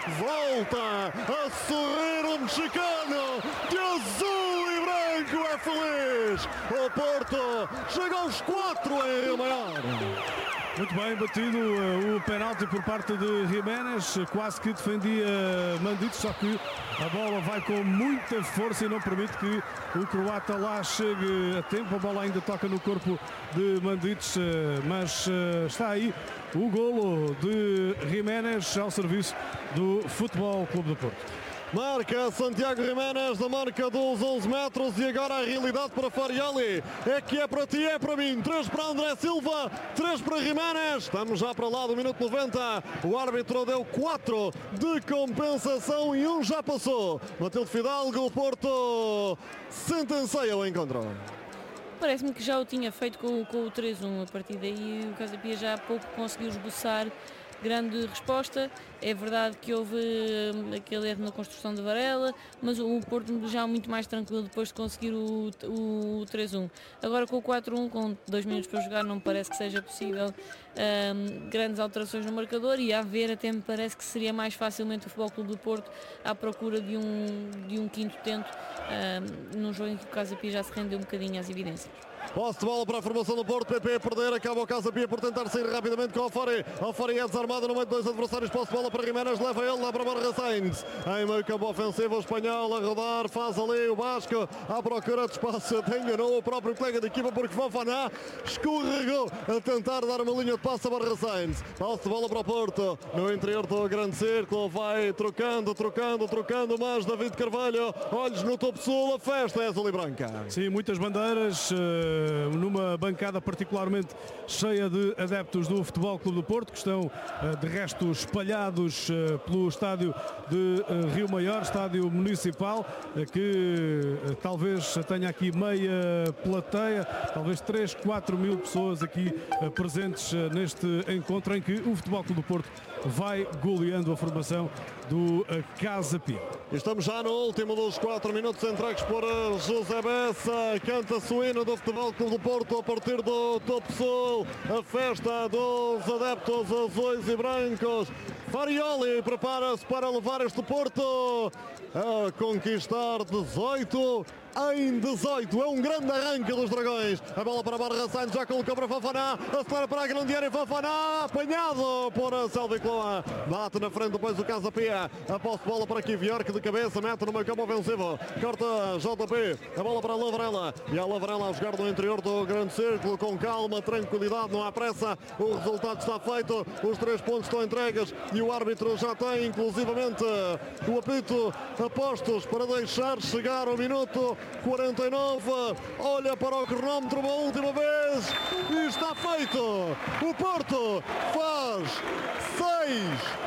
volta a sorrir o mexicano, de azul e branco é feliz. O Porto chega aos 4 em Rio Maior. Muito bem batido o penalti por parte de Jiménez, quase que defendia Mandić, só que a bola vai com muita força e não permite que o croata lá chegue a tempo. A bola ainda toca no corpo de Mandić, mas está aí o golo de Jiménez ao serviço do Futebol Clube do Porto. Marca Santiago Jiménez da marca dos 11 metros e agora a realidade para Farioli é que é para ti, é para mim. 3 para André Silva, 3 para Jiménez. Estamos já para lá do minuto 90. O árbitro deu 4 de compensação e 1 já passou. Matilde Fidalgo, o Porto sentencia o encontro. Parece-me que já o tinha feito com o 3-1. A partir daí o Casa Pia já há pouco conseguiu esboçar grande resposta. É verdade que houve aquele erro na construção de Varela, mas o Porto já muito mais tranquilo depois de conseguir o 3-1. Agora com o 4-1, com 2 minutos para jogar, não me parece que seja possível grandes alterações no marcador, e a ver até me parece que seria mais facilmente o Futebol Clube do Porto à procura de um quinto tento num jogo em que o Casa Pia já se rendeu um bocadinho às evidências. Posse de bola para a formação do Porto. PP a perder, acaba o Casa Pia por tentar sair rapidamente com o Alfari. Alfari é desarmado no meio de 2 adversários. Posse de bola para Jiménez, leva ele lá para Borja Sainz. Em meio campo ofensivo, o espanhol a rodar, faz ali o Vasco à procura de espaço. Enganou o próprio colega de equipa porque Fofana escorregou a tentar dar uma linha de passe a Borja Sainz. Posse de bola para o Porto no interior do grande círculo. Vai trocando, mas David Carvalho, olhos no topo sul, a festa é azul e branca. Sim, muitas bandeiras, numa bancada particularmente cheia de adeptos do Futebol Clube do Porto, que estão de resto espalhados pelo estádio de Rio Maior, estádio municipal, que talvez tenha aqui meia plateia, talvez 3, 4 mil pessoas aqui presentes neste encontro em que o Futebol Clube do Porto vai goleando a formação do Casa Pia. Estamos já no último dos 4 minutos entregues por José Bessa. Canta-se o hino do Futebol Clube do Porto a partir do topo sul. A festa dos adeptos azuis e brancos. Farioli prepara-se para levar este Porto a conquistar 18 em 18. É um grande arranque dos Dragões. A bola para Borja Sainz, já colocou para Fofana, acelera para a grande área. Fofana apanhado por Sélvio Cloa, bate na frente depois o Casa Pia. A posse de bola para Kivior, que de cabeça mete no meio campo ofensivo, corta JP, a bola para a Lavarela, e a Lavarela a jogar no interior do grande círculo com calma, tranquilidade, não há pressa. O resultado está feito, os 3 pontos estão entregues e o árbitro já tem inclusivamente o apito a postos para deixar chegar o minuto 49. Olha para o cronómetro uma última vez e está feito. O Porto faz 6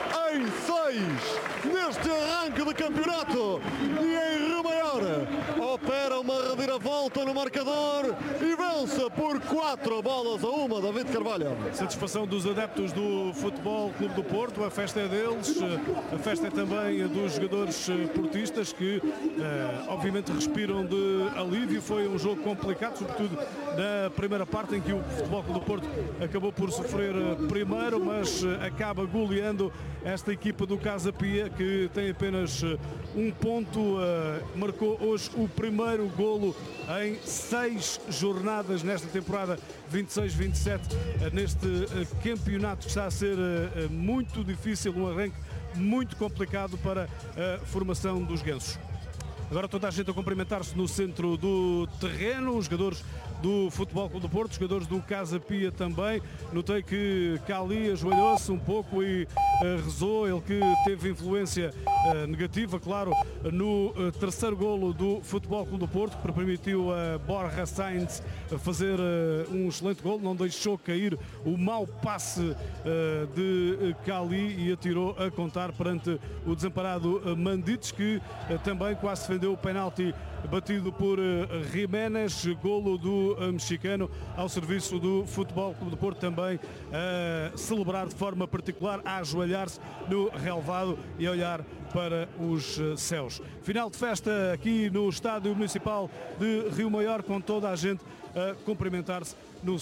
em 6 neste arranque de campeonato e em Rio Maior opera uma reviravolta no marcador e vence por 4 bolas a 1 David Carvalho. Satisfação dos adeptos do Futebol Clube do Porto, a festa é deles, a festa é também dos jogadores portistas que obviamente respiram de alívio. Foi um jogo complicado, sobretudo na primeira parte em que o Futebol Clube do Porto acabou por sofrer primeiro, mas acaba goleando esta equipa do Casa Pia, que tem apenas um ponto, marcou hoje o primeiro golo em 6 jornadas nesta temporada 26-27, neste campeonato que está a ser muito difícil, um arranque muito complicado para a formação dos Gansos. Agora toda a gente a cumprimentar-se no centro do terreno, os jogadores do Futebol Clube do Porto, os jogadores do Casa Pia também. Notei que Cali ajoelhou-se um pouco e rezou, ele que teve influência negativa, claro, no terceiro golo do Futebol Clube do Porto, que permitiu a Borja Sainz fazer um excelente golo, não deixou cair o mau passe de Cali e atirou a contar perante o desamparado Mandić, que também quase defendeu o penalti batido por Jiménez. Golo do mexicano ao serviço do Futebol Clube do Porto, também a celebrar de forma particular, a ajoelhar-se no relvado e a olhar para os céus. Final de festa aqui no Estádio Municipal de Rio Maior, com toda a gente a cumprimentar-se no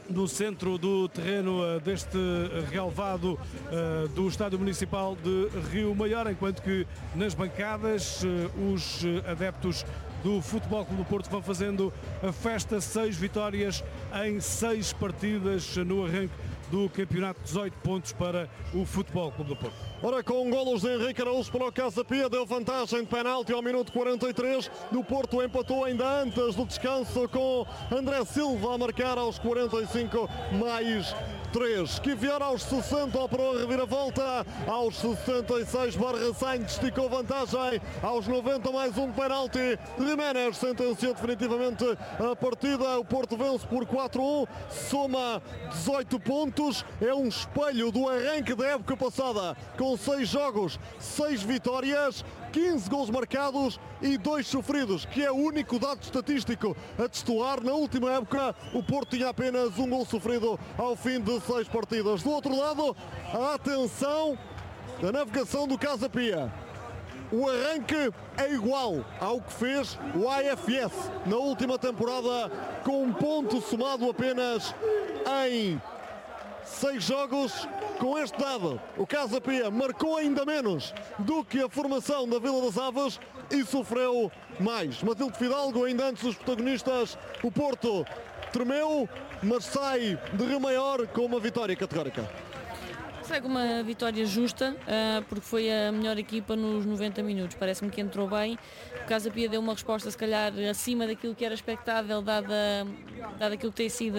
no centro do terreno deste relvado do Estádio Municipal de Rio Maior, enquanto que nas bancadas os adeptos do Futebol Clube do Porto vão fazendo a festa. 6 vitórias em 6 partidas no arranque do campeonato, 18 pontos para o Futebol Clube do Porto. Ora, com golos de Henrique Araújo para o Casa Pia, deu vantagem de penalti ao minuto 43. O Porto empatou ainda antes do descanso com André Silva a marcar aos 45 mais 3. Kivior aos 60 para a reviravolta, aos 66 Borja Sainz esticou vantagem, aos 90 mais um penalti. Jiménez sentenciou definitivamente a partida. O Porto vence por 4-1, soma 18 pontos, é um espelho do arranque da época passada, com 6 jogos, 6 vitórias, 15 gols marcados e 2 sofridos, que é o único dado estatístico a destoar. Na última época o Porto tinha apenas um gol sofrido ao fim de 6 partidas. Do outro lado, a atenção da navegação do Casa Pia. O arranque é igual ao que fez o AFS na última temporada, com um ponto somado apenas em 6 jogos. Com este dado, o Casa Pia marcou ainda menos do que a formação da Vila das Aves e sofreu mais. Matilde Fidalgo, ainda antes dos protagonistas, o Porto tremeu, mas sai de Rio Maior com uma vitória categórica. Segue uma vitória justa, porque foi a melhor equipa nos 90 minutos. Parece-me que entrou bem. O Casa Pia deu uma resposta, se calhar, acima daquilo que era expectável, dada aquilo que tem sido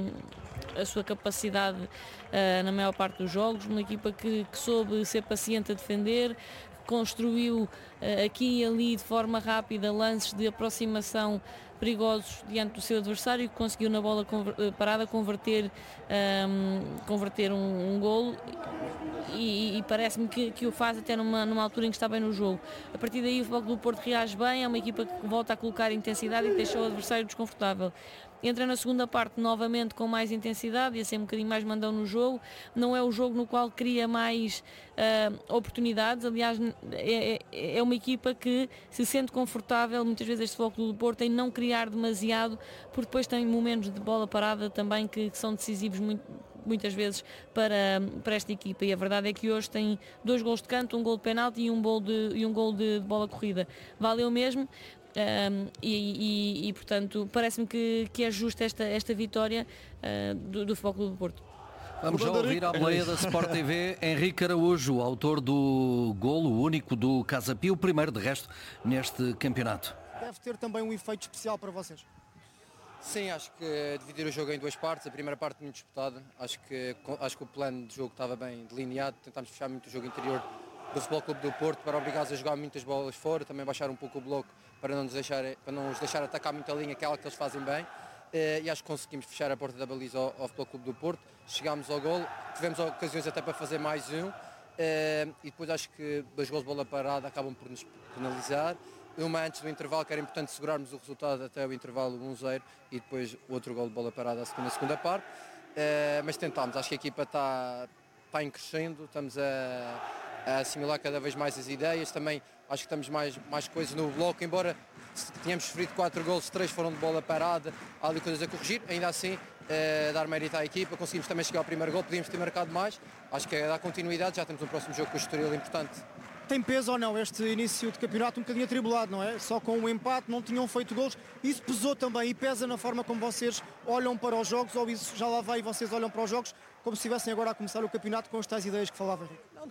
a sua capacidade na maior parte dos jogos. Uma equipa que soube ser paciente a defender, construiu aqui e ali de forma rápida lances de aproximação perigosos diante do seu adversário, que conseguiu na bola parada converter um golo e parece-me que o faz até numa altura em que está bem no jogo. A partir daí o Futebol Clube do Porto reage bem, é uma equipa que volta a colocar intensidade e deixa o adversário desconfortável. Entra na segunda parte novamente com mais intensidade e a ser um bocadinho mais mandão no jogo. Não é o jogo no qual cria mais oportunidades. Aliás, é uma equipa que se sente confortável, muitas vezes este Futebol Clube do Porto, em não criar demasiado, porque depois tem momentos de bola parada também que são decisivos muitas vezes para esta equipa. E a verdade é que hoje tem 2 gols de canto, um gol de penalti e um gol de bola corrida. Valeu mesmo. Portanto, parece-me que é justa esta vitória do Futebol Clube do Porto. Vamos já ouvir à boleia da Sport TV Henrique Araújo, autor do golo único do Casa Pia, o primeiro de resto neste campeonato. Deve ter também um efeito especial para vocês. Sim, acho que dividir o jogo em 2 partes, a primeira parte muito disputada, acho que o plano de jogo estava bem delineado, tentámos fechar muito o jogo interior do Futebol Clube do Porto para obrigá-los a jogar muitas bolas fora, também baixar um pouco o bloco para não os deixar atacar muito a linha, aquela que eles fazem bem, e acho que conseguimos fechar a porta da baliza ao Futebol Clube do Porto, chegámos ao golo, tivemos ocasiões até para fazer mais um, e depois acho que 2 gols de bola parada acabam por nos penalizar, uma antes do intervalo, que era importante segurarmos o resultado até o intervalo 1-0, e depois o outro gol de bola parada na segunda parte, mas tentámos, acho que a equipa está em crescendo, estamos a assimilar cada vez mais as ideias, também acho que estamos mais coisas no bloco, embora tínhamos sofrido 4 gols, 3 foram de bola parada, há ali coisas a corrigir, ainda assim dar mérito à equipa, conseguimos também chegar ao primeiro gol, podíamos ter marcado mais, acho que é dar continuidade, já temos um próximo jogo com o Estoril importante. Tem peso ou não este início de campeonato um bocadinho atribulado, não é? Só com um empate, não tinham feito gols, isso pesou também e pesa na forma como vocês olham para os jogos, ou isso já lá vai e vocês olham para os jogos como se estivessem agora a começar o campeonato com as tais ideias que falava, Henrique? Não,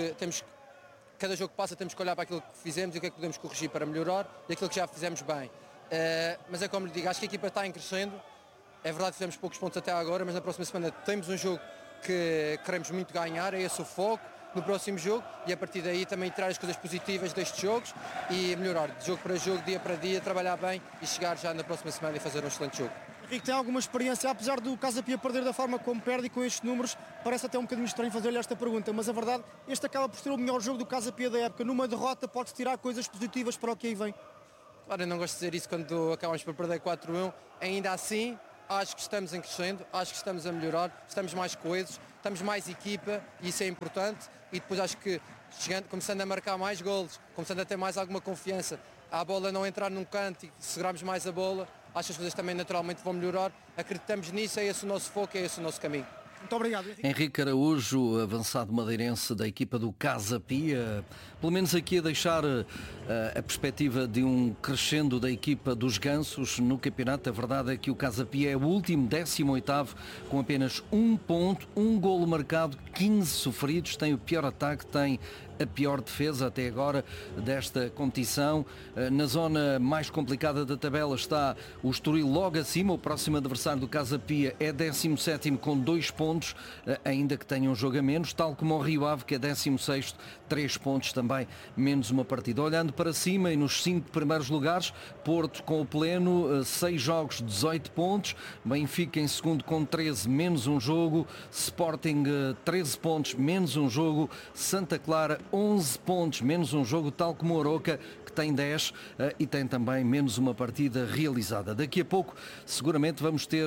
cada jogo que passa temos que olhar para aquilo que fizemos e o que é que podemos corrigir para melhorar e aquilo que já fizemos bem. Mas é como lhe digo, acho que a equipa está em crescendo, é verdade que fizemos poucos pontos até agora, mas na próxima semana temos um jogo que queremos muito ganhar, é esse o foco no próximo jogo, e a partir daí também tirar as coisas positivas destes jogos e melhorar de jogo para jogo, dia para dia, trabalhar bem e chegar já na próxima semana e fazer um excelente jogo. Henrique, tem alguma experiência, apesar do Casa Pia perder da forma como perde e com estes números, parece até um bocadinho estranho fazer-lhe esta pergunta, mas a verdade, este acaba por ser o melhor jogo do Casa Pia da época. Numa derrota pode-se tirar coisas positivas para o que aí vem. Claro, eu não gosto de dizer isso quando acabamos por perder 4-1, ainda assim acho que estamos em crescendo, acho que estamos a melhorar, estamos mais coesos, estamos mais equipa e isso é importante, e depois acho que começando a marcar mais golos, começando a ter mais alguma confiança, a bola não entrar num canto e segurarmos mais a bola, acho que as coisas também naturalmente vão melhorar. Acreditamos nisso, é esse o nosso foco, é esse o nosso caminho. Muito obrigado. Henrique Araújo, avançado madeirense da equipa do Casa Pia, pelo menos aqui a deixar a perspectiva de um crescendo da equipa dos Gansos no campeonato. A verdade é que o Casa Pia é o último, 18º, com apenas 1 ponto, 1 golo marcado, 15 sofridos, tem o pior ataque, tem a pior defesa até agora desta competição. Na zona mais complicada da tabela está o Estoril logo acima. O próximo adversário do Casa Pia é 17º com 2 pontos, ainda que tenha um jogo a menos, tal como o Rio Ave, que é 16º, 3 pontos também, menos uma partida. Olhando para cima e nos 5 primeiros lugares, Porto com o pleno, 6 jogos, 18 pontos, Benfica em segundo com 13, menos um jogo, Sporting 13 pontos, menos um jogo, Santa Clara 11 pontos, menos um jogo, tal como o Aroca, que tem 10 e tem também menos uma partida realizada. Daqui a pouco seguramente vamos ter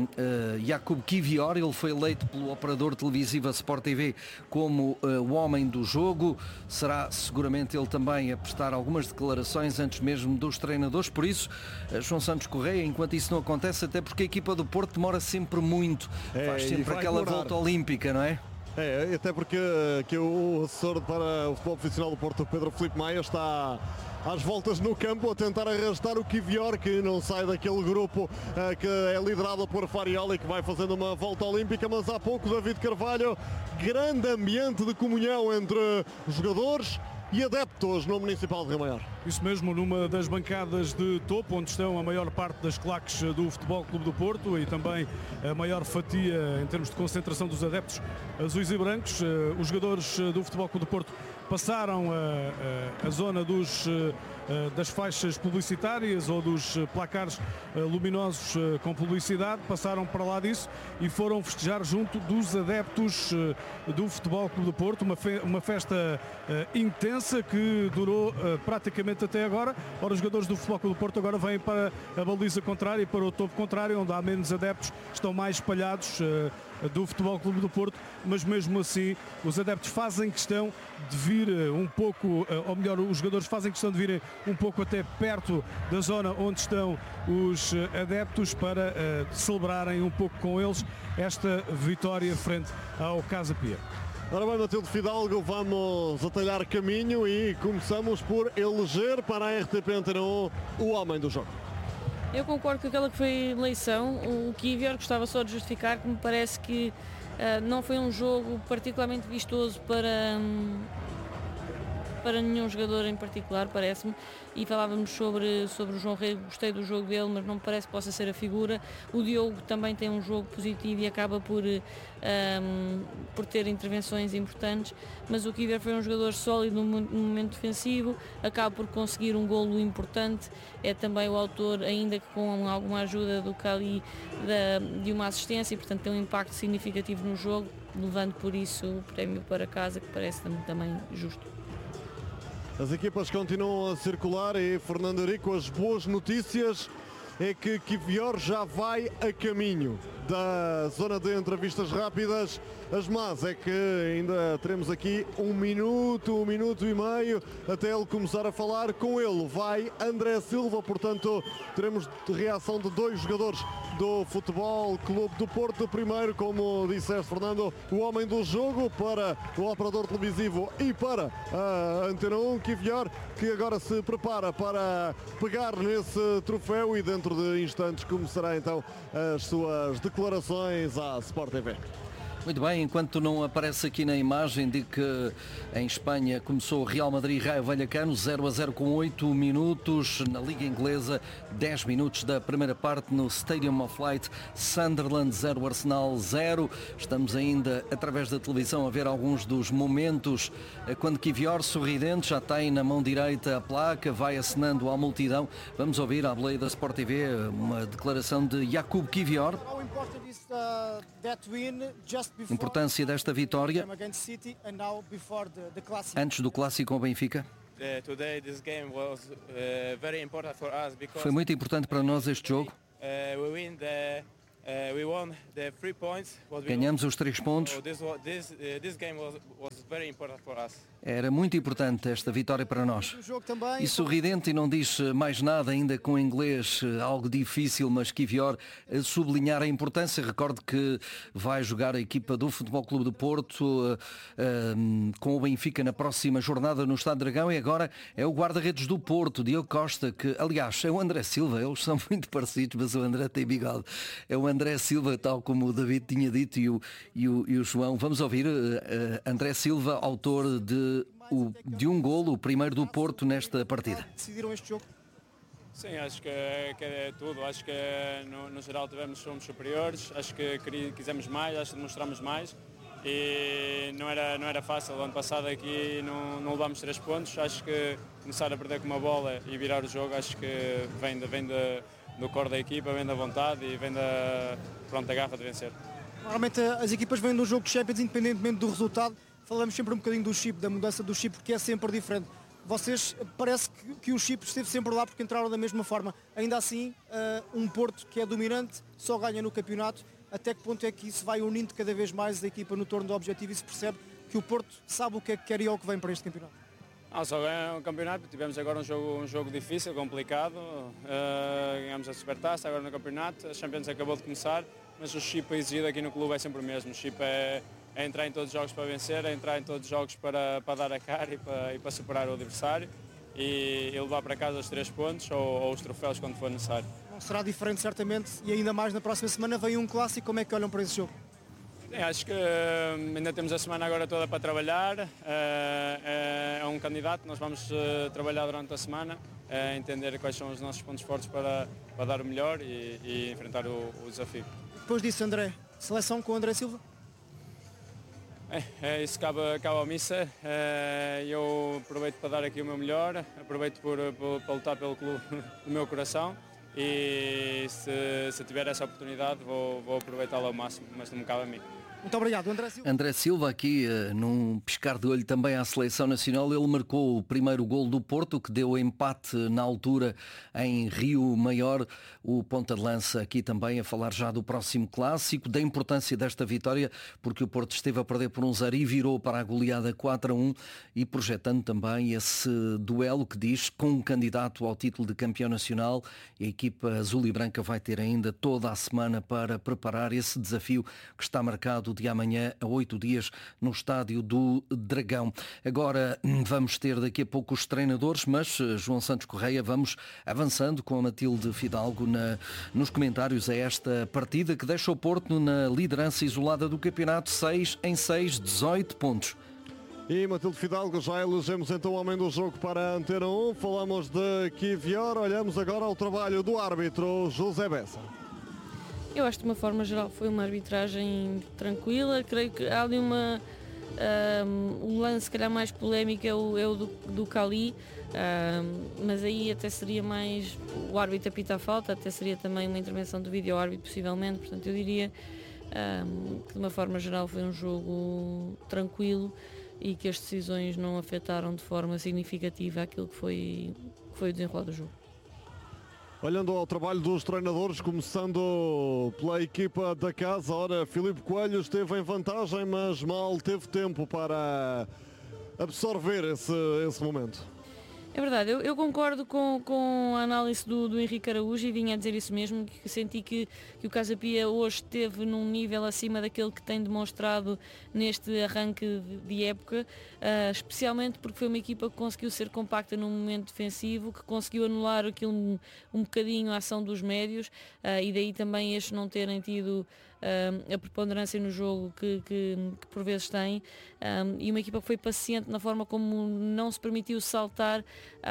Jakub Kivior. Ele foi eleito pelo operador televisivo Sport TV como o homem do jogo. Será seguramente ele também a prestar algumas declarações antes mesmo dos treinadores. Por isso, João Santos Correia, enquanto isso não acontece, até porque a equipa do Porto demora sempre muito, faz sempre aquela volta olímpica, não é? Até porque que o assessor para o futebol profissional do Porto, Pedro Filipe Maia, está às voltas no campo a tentar arrastar o Kivior, que não sai daquele grupo que é liderado por Farioli, que vai fazendo uma volta olímpica. Mas há pouco, David Carvalho, grande ambiente de comunhão entre os jogadores e adeptos no Municipal de Rio Maior. Isso mesmo, numa das bancadas de topo, onde estão a maior parte das claques do Futebol Clube do Porto e também a maior fatia em termos de concentração dos adeptos azuis e brancos. Os jogadores do Futebol Clube do Porto passaram a zona das faixas publicitárias ou dos placares luminosos com publicidade, passaram para lá disso e foram festejar junto dos adeptos do Futebol Clube do Porto, uma festa intensa que durou praticamente até agora. Ora, os jogadores do Futebol Clube do Porto agora vêm para a baliza contrária e para o topo contrário, onde há menos adeptos, estão mais espalhados do Futebol Clube do Porto, mas mesmo assim os adeptos fazem questão de vir um pouco, ou melhor, os jogadores fazem questão de virem um pouco até perto da zona onde estão os adeptos para celebrarem um pouco com eles esta vitória frente ao Casa Pia. Ora bem, Matilde Fidalgo, vamos atalhar caminho e começamos por eleger para a RTP Antena 1 o homem do jogo. Eu concordo com aquela que foi a eleição. O Kivior, gostava só de justificar que me parece que não foi um jogo particularmente vistoso para nenhum jogador em particular, parece-me, e falávamos sobre o João Rego, gostei do jogo dele, mas não me parece que possa ser a figura. O Diogo também tem um jogo positivo e acaba por ter intervenções importantes, mas o Kivior foi um jogador sólido no momento defensivo, acaba por conseguir um golo importante, é também o autor, ainda que com alguma ajuda do Cali, de uma assistência, e portanto tem um impacto significativo no jogo, levando por isso o prémio para casa, que parece também justo. As equipas continuam a circular e Fernando Eurico, as boas notícias é que Kivior já vai a caminho da zona de entrevistas rápidas. As más é que ainda teremos aqui um minuto e meio até ele começar a falar. Com ele vai André Silva, portanto teremos reação de 2 jogadores do Futebol Clube do Porto. Primeiro, como disseste, Fernando, o homem do jogo para o operador televisivo e para a Antena 1, Kivior, que agora se prepara para pegar nesse troféu e dentro de instantes começará então as suas declarações à Sport TV. Muito bem, enquanto não aparece aqui na imagem, digo que em Espanha começou o Real Madrid Raio Vallecano 0-0 com 8 minutos. Na Liga Inglesa, 10 minutos da primeira parte no Stadium of Light, Sunderland 0, Arsenal 0. Estamos ainda, através da televisão, a ver alguns dos momentos quando Kivior, sorridente, já tem na mão direita a placa, vai acenando à multidão. Vamos ouvir à boleia da Sport TV uma declaração de Jakub Kivior. Importância desta vitória antes do clássico com o Benfica. Foi muito importante para nós este jogo. Ganhamos os 3 pontos. very important for us. Era muito importante esta vitória para nós. O jogo também. E sorridente e não diz mais nada ainda com inglês, algo difícil, mas Kivior sublinhar a importância. Recordo que vai jogar a equipa do Futebol Clube do Porto com o Benfica na próxima jornada no Estádio Dragão, e agora é o guarda-redes do Porto, Diogo Costa, que aliás é o André Silva, eles são muito parecidos, mas o André tem bigode. É o André Silva, tal como o David tinha dito e o João. Vamos ouvir André Silva, autor de um golo, o primeiro do Porto nesta partida. Decidiram este jogo? Sim, acho que é tudo. Acho que no geral somos superiores, acho que quisemos mais, acho que demonstramos mais e não era fácil. O ano passado aqui não levámos 3 pontos, acho que começar a perder com uma bola e virar o jogo, acho que vem do core da equipa, vem da vontade e vem da garra de vencer. Normalmente as equipas vêm de um jogo de Champions, independentemente do resultado. Falamos sempre um bocadinho do chip, da mudança do chip, porque é sempre diferente. Vocês, parece que o chip esteve sempre lá porque entraram da mesma forma. Ainda assim, um Porto que é dominante só ganha no campeonato. Até que ponto é que isso vai unindo cada vez mais a equipa no torno do objetivo e se percebe que o Porto sabe o que é que quer e é o que vem para este campeonato? Só ganha um campeonato, tivemos agora um jogo difícil, complicado. Ganhamos a Supertaça agora no campeonato, a Champions acabou de começar, mas o chip exigido aqui no clube é sempre o mesmo. O chip é entrar em todos os jogos para vencer, é entrar em todos os jogos para dar a cara e para superar o adversário e levar para casa os 3 pontos ou os troféus quando for necessário. Não será diferente certamente e ainda mais na próxima semana vem um clássico. Como é que olham para esse jogo? Acho que ainda temos a semana agora toda para trabalhar, é um candidato, nós vamos trabalhar durante a semana, entender quais são os nossos pontos fortes para dar o melhor e enfrentar o desafio. Depois disso, André, seleção com o André Silva? Isso cabe ao Mister, eu aproveito para dar aqui o meu melhor, aproveito para lutar pelo clube do meu coração e se tiver essa oportunidade vou aproveitá-la ao máximo, mas não me cabe a mim. Muito obrigado, André Silva. André Silva aqui, num piscar de olho também à seleção nacional, ele marcou o primeiro golo do Porto, que deu empate na altura em Rio Maior. O ponta de lança aqui também a falar já do próximo clássico, da importância desta vitória, porque o Porto esteve a perder por 1-0 e virou para a goleada 4-1 e projetando também esse duelo que diz com um candidato ao título de campeão nacional. A equipa azul e branca vai ter ainda toda a semana para preparar esse desafio que está marcado de amanhã a 8 dias no Estádio do Dragão. Agora vamos ter daqui a pouco os treinadores, mas João Santos Correia, vamos avançando com a Matilde Fidalgo nos comentários a esta partida que deixa o Porto na liderança isolada do campeonato, 6-6, 18 pontos. E Matilde Fidalgo, já elegemos então o homem do jogo para a Antena 1. Falamos de Kivior, olhamos agora ao trabalho do árbitro José Bessa. Eu acho que de uma forma geral foi uma arbitragem tranquila. Creio que há ali um lance, se calhar mais polémico, é o do Cali, mas aí até seria mais o árbitro apitar a falta, até seria também uma intervenção do vídeo-árbitro possivelmente. Portanto, eu diria que de uma forma geral foi um jogo tranquilo e que as decisões não afetaram de forma significativa aquilo que foi o desenrolar do jogo. Olhando ao trabalho dos treinadores, começando pela equipa da casa, ora, Filipe Coelho esteve em vantagem, mas mal teve tempo para absorver esse momento. É verdade, eu concordo com a análise do Henrique Araújo e vinha a dizer isso mesmo, que senti que o Casa Pia hoje esteve num nível acima daquele que tem demonstrado neste arranque de época, especialmente porque foi uma equipa que conseguiu ser compacta num momento defensivo, que conseguiu anular aquilo um bocadinho a ação dos médios e daí também estes não terem tido a preponderância no jogo que por vezes tem, e uma equipa que foi paciente na forma como não se permitiu saltar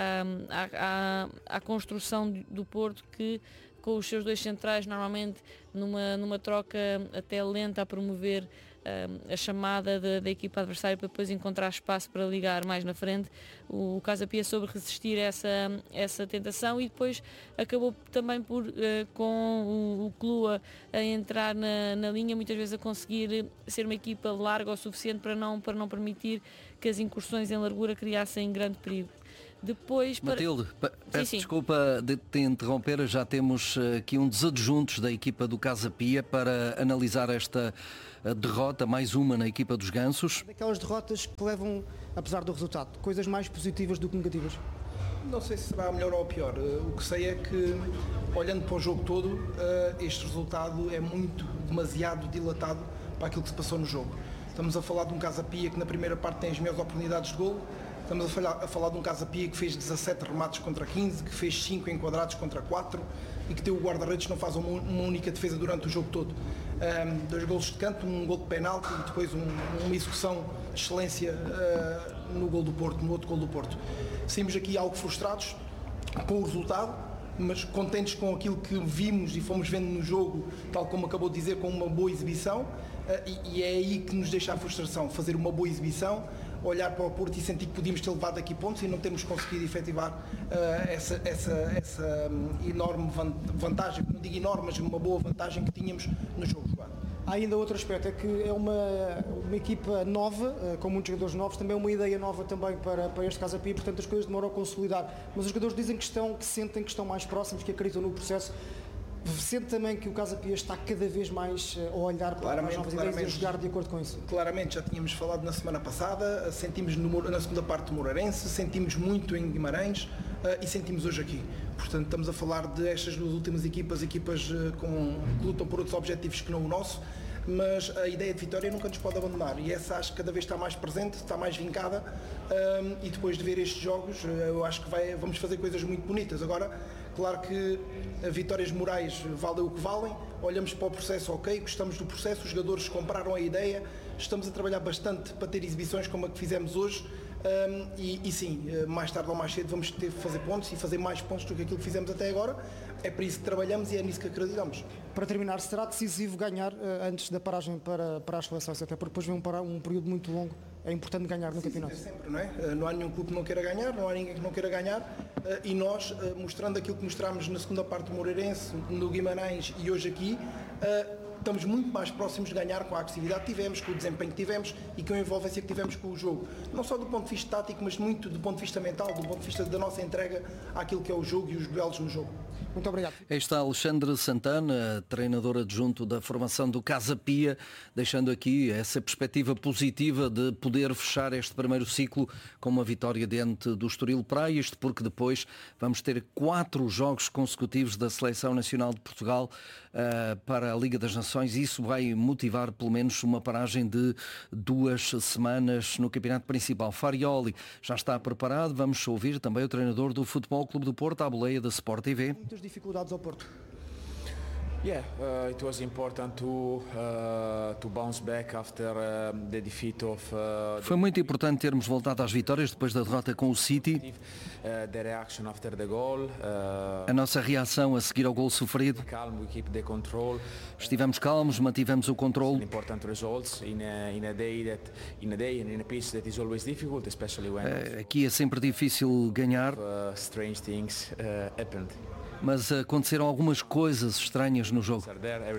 à construção do Porto, que com os seus 2 centrais normalmente numa troca até lenta a promover a chamada da equipa adversária para depois encontrar espaço para ligar mais na frente. O Casa Pia soube resistir a essa tentação e depois acabou também por com o Clua a entrar na linha, muitas vezes a conseguir ser uma equipa larga o suficiente para não permitir que as incursões em largura criassem grande perigo. Depois, Matilde, peço sim. desculpa de te interromper, já temos aqui um dos adjuntos da equipa do Casa Pia para analisar esta derrota, mais uma na equipa dos Gansos. Daquelas derrotas que levam, apesar do resultado, coisas mais positivas do que negativas. Não sei se será melhor ou pior. O que sei é que, olhando para o jogo todo, este resultado é demasiado dilatado para aquilo que se passou no jogo. Estamos a falar de um Casa Pia que na primeira parte tem as melhores oportunidades de golo. Estamos a falar de um Casa Pia que fez 17 remates contra 15, que fez 5 enquadrados contra 4 e que tem o guarda-redes que não faz uma única defesa durante o jogo todo. 2 golos de canto, um gol de penalti e depois uma execução de excelência no outro gol do Porto. Saímos aqui algo frustrados com o resultado, mas contentes com aquilo que vimos e fomos vendo no jogo, tal como acabou de dizer, com uma boa exibição, e é aí que nos deixa a frustração, fazer uma boa exibição, olhar para o Porto e sentir que podíamos ter levado aqui pontos e não termos conseguido efetivar essa enorme vantagem, não digo enorme, mas uma boa vantagem que tínhamos no jogo jogado. Há ainda outro aspecto, é que é uma equipa nova, com muitos jogadores novos, também é uma ideia nova também para este Casa Pia, portanto as coisas demoram a consolidar, mas os jogadores dizem que sentem que estão mais próximos, que acreditam no processo. Sente também que o Casa Pia está cada vez mais a olhar para as novas ideias e a jogar de acordo com isso? Claramente, já tínhamos falado na semana passada, sentimos na segunda parte do Moreirense, sentimos muito em Guimarães e sentimos hoje aqui. Portanto, estamos a falar de estas 2 últimas equipas que lutam por outros objetivos que não o nosso, mas a ideia de vitória nunca nos pode abandonar e essa acho que cada vez está mais presente, está mais vincada e depois de ver estes jogos eu acho que vamos fazer coisas muito bonitas. Agora, claro que vitórias morais valem o que valem, olhamos para o processo, ok, gostamos do processo, os jogadores compraram a ideia, estamos a trabalhar bastante para ter exibições como a que fizemos hoje e sim, mais tarde ou mais cedo vamos ter que fazer pontos e fazer mais pontos do que aquilo que fizemos até agora. É para isso que trabalhamos e é nisso que acreditamos. Para terminar, será decisivo ganhar antes da paragem para as seleções, até porque depois vem um período muito longo, é importante ganhar no campeonato. Sempre, não é? Não há nenhum clube que não queira ganhar, não há ninguém que não queira ganhar e nós, mostrando aquilo que mostramos na segunda parte do Moreirense, no Guimarães e hoje aqui, estamos muito mais próximos de ganhar com a agressividade que tivemos, com o desempenho que tivemos e com a envolvência que tivemos com o jogo. Não só do ponto de vista tático, mas muito do ponto de vista mental, do ponto de vista da nossa entrega àquilo que é o jogo e os duelos no jogo. Muito obrigado. Aí está Alexandre Santana, treinador adjunto da formação do Casa Pia, deixando aqui essa perspectiva positiva de poder fechar este primeiro ciclo com uma vitória diante do Estoril Praia, isto porque depois vamos ter 4 jogos consecutivos da Seleção Nacional de Portugal para a Liga das Nações e isso vai motivar pelo menos uma paragem de 2 semanas no campeonato principal. Farioli já está preparado, vamos ouvir também o treinador do Futebol Clube do Porto, à boleia da Sport TV. Muitas dificuldades ao Porto. It was important to bounce back after the defeat of. Foi muito importante termos voltado às vitórias depois da derrota com o City. The reaction after the goal. A nossa reação a seguir ao gol sofrido. Calm, we keep the control. Estivemos calmos, mantivemos o controle. Important results in a day and in a pitch that is always difficult, especially when. Aqui é sempre difícil ganhar. Strange things happened. Mas aconteceram algumas coisas estranhas no jogo.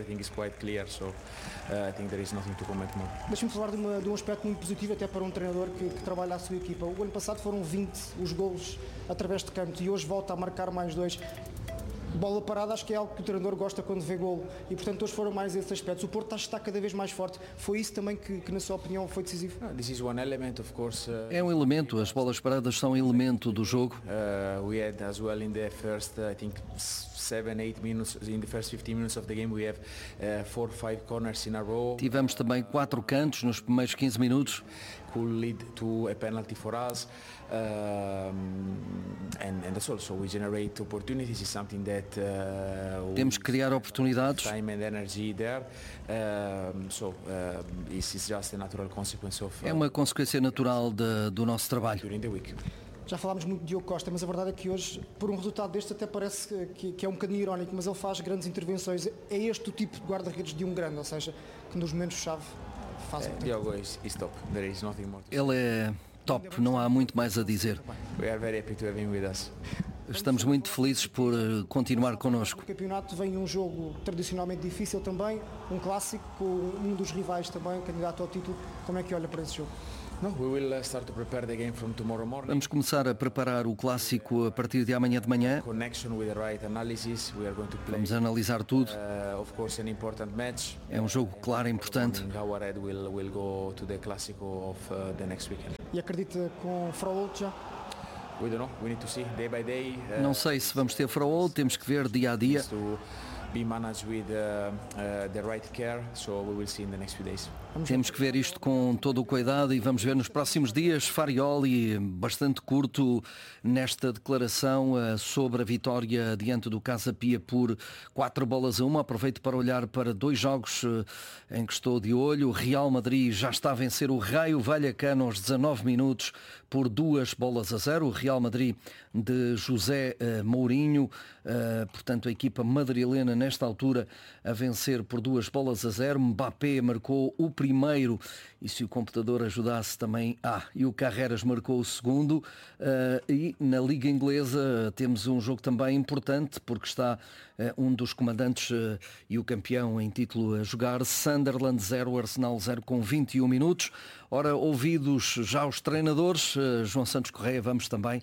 Deixa-me falar de um aspecto muito positivo até para um treinador que trabalha a sua equipa. O ano passado foram 20 os golos através de canto e hoje volta a marcar mais 2. Bola parada acho que é algo que o treinador gosta quando vê golo e portanto hoje foram mais esses aspectos. O Porto está cada vez mais forte. Foi isso também que na sua opinião foi decisivo? É um elemento, as bolas paradas são um elemento do jogo. We had as well in the first, I think 7-8 minutes, in the first 15 minutes of the game we have 4-5 corners in a row. Tivemos também 4 cantos nos primeiros 15 minutos. Could lead to a penalty for us. And that's also we generate opportunities is something that temos que criar oportunidades. Time and energy there. This is just a natural consequence of. É uma consequência natural do nosso trabalho. During the week. Já falámos muito de Diogo Costa, mas a verdade é que hoje, por um resultado deste, até parece que é um bocadinho irónico, mas ele faz grandes intervenções. É este o tipo de guarda-redes de um grande, ou seja, que nos momentos-chave faz o Diogo is top. There is nothing more to say. Ele é top, não há muito mais a dizer. We are very happy to have him with us. Estamos muito felizes por continuar connosco. No campeonato vem um jogo tradicionalmente difícil também, um clássico, com um dos rivais também, candidato ao título. Como é que olha para esse jogo? Vamos começar a preparar o clássico a partir de amanhã de manhã. Vamos analisar tudo. É um jogo claro e importante. E acredita com Frollo já? Não sei se vamos ter Frollo, temos que ver dia a dia. Temos que ver isto com todo o cuidado e vamos ver nos próximos dias. Farioli, bastante curto nesta declaração sobre a vitória diante do Casa Pia por 4-1. Aproveito para olhar para 2 jogos em que estou de olho. O Real Madrid já está a vencer o Raio Vallecano aos 19 minutos por 2-0. O Real Madrid de José Mourinho, portanto a equipa madrilena nesta altura a vencer por 2-0. Mbappé marcou o primeiro e se o computador ajudasse também, e o Carreras marcou o segundo. E na Liga Inglesa temos um jogo também importante porque está um dos comandantes e o campeão em título a jogar. Sunderland 0, Arsenal 0 com 21 minutos. Ora, ouvidos já os treinadores, João Santos Correia, vamos também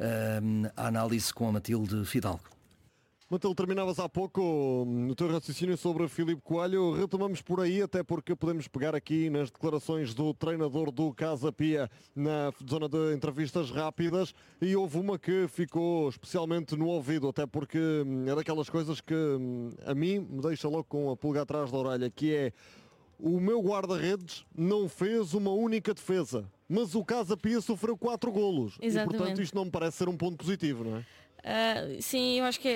à análise com a Matilde Fidalgo. Matilde, terminavas há pouco o teu raciocínio sobre Filipe Coelho. Retomamos por aí, até porque podemos pegar aqui nas declarações do treinador do Casa Pia na zona de entrevistas rápidas e houve uma que ficou especialmente no ouvido, até porque é daquelas coisas que a mim me deixa logo com a pulga atrás da orelha, que é: o meu guarda-redes não fez uma única defesa, mas o Casa Pia sofreu 4 golos. Exatamente. E, portanto, isto não me parece ser um ponto positivo, não é? Sim, eu acho que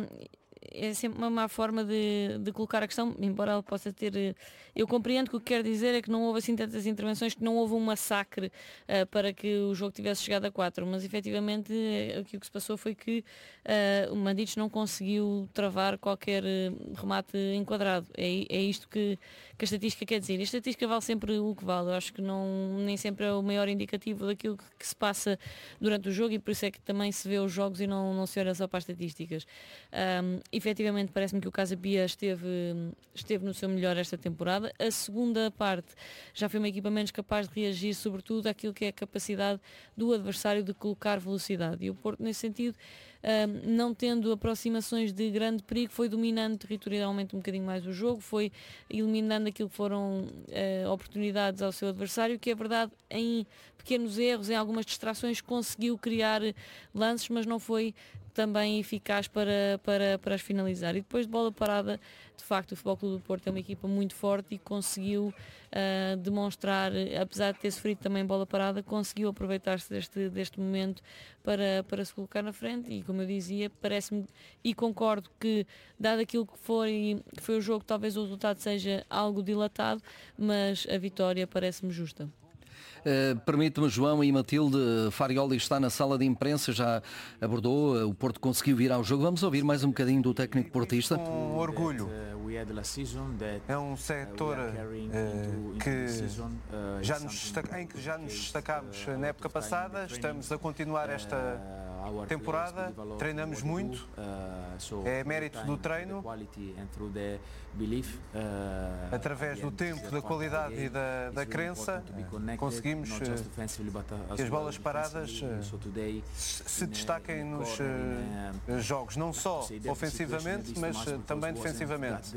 é sempre uma má forma de colocar a questão, embora ela possa ter... Eu compreendo que o que quer dizer é que não houve assim tantas intervenções, que não houve um massacre para que o jogo tivesse chegado a 4, mas efetivamente aqui o que se passou foi que o Mandic não conseguiu travar qualquer remate enquadrado. É isto que a estatística quer dizer. A estatística vale sempre o que vale. Eu acho que nem sempre é o maior indicativo daquilo que se passa durante o jogo e por isso é que também se vê os jogos e não se olha só para as estatísticas. Efetivamente parece-me que o Casa Pia esteve no seu melhor esta temporada. A segunda parte já foi uma equipa menos capaz de reagir sobretudo àquilo que é a capacidade do adversário de colocar velocidade, e o Porto nesse sentido, não tendo aproximações de grande perigo, foi dominando territorialmente um bocadinho mais o jogo, foi eliminando aquilo que foram oportunidades ao seu adversário, que é verdade, em pequenos erros, em algumas distrações conseguiu criar lances, mas não foi também eficaz para as finalizar. E depois de bola parada, de facto o Futebol Clube do Porto é uma equipa muito forte e conseguiu demonstrar, apesar de ter sofrido também bola parada, conseguiu aproveitar-se deste momento para se colocar na frente e, como eu dizia, parece-me, e concordo que, dado aquilo que foi o jogo, talvez o resultado seja algo dilatado, mas a vitória parece-me justa. Permite-me, João e Matilde, Farioli está na sala de imprensa, já abordou, o Porto conseguiu virar o jogo. Vamos ouvir mais um bocadinho do técnico portista. Com orgulho. É um setor em que já nos destacámos na época passada. Estamos a continuar esta temporada, treinamos muito, é mérito do treino, através do tempo, da qualidade e da crença, conseguimos que as bolas paradas se destaquem nos jogos, não só ofensivamente, mas também defensivamente.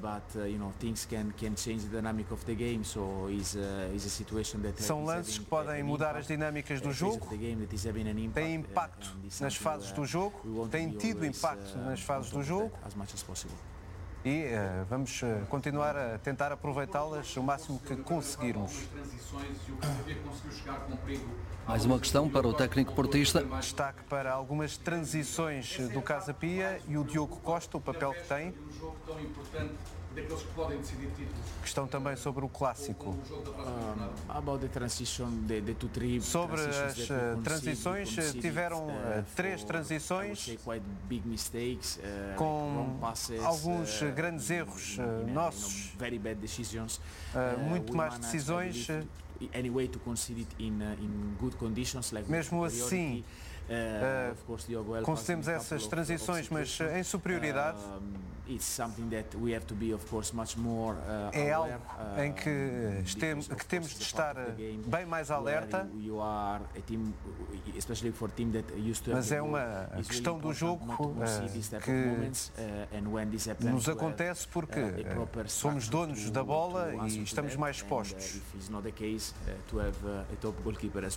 São lances que podem mudar as dinâmicas do jogo, têm impacto nas fases do jogo, têm tido impacto nas fases do jogo e vamos continuar a tentar aproveitá-las o máximo que conseguirmos. Mais uma questão para o técnico portista. Destaque para algumas transições do Casa Pia e o Diogo Costa, o papel que tem. Daqueles que podem decidir títulos. Questão também sobre o clássico. Sobre as transições, tiveram 3 transições com alguns grandes erros nossos, muito más decisões. Mesmo assim, concedemos essas transições, mas em superioridade. É algo em que temos de estar bem mais alerta, mas é uma questão do jogo que nos acontece porque somos donos da bola e estamos mais expostos.